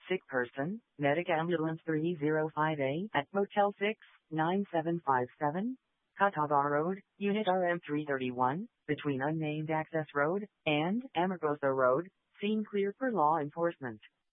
Sick person, Medic Ambulance 305A at Motel 6, 9757, Catawba Road, Unit RM 331, between Unnamed Access Road and Amargosa Road, scene clear for law enforcement.